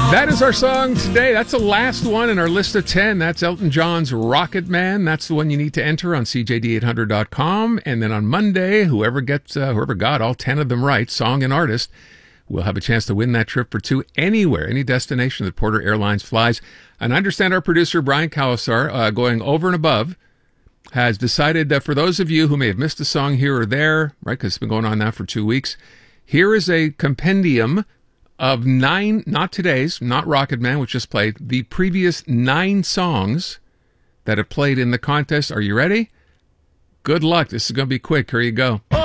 That is our song today. That's the last one in our list of 10. That's Elton John's Rocket Man. That's the one you need to enter on CJD800.com. And then on Monday, whoever got all 10 of them right, song and artist, will have a chance to win that trip for two anywhere, any destination that Porter Airlines flies. And I understand our producer, Brian Kalasar, going over and above, has decided that for those of you who may have missed a song here or there, right, because it's been going on now for 2 weeks, here is a compendium of 9, not today's, not Rocket Man, which just played, the previous 9 songs that have played in the contest. Are you ready? Good luck. This is going to be quick. Here you go.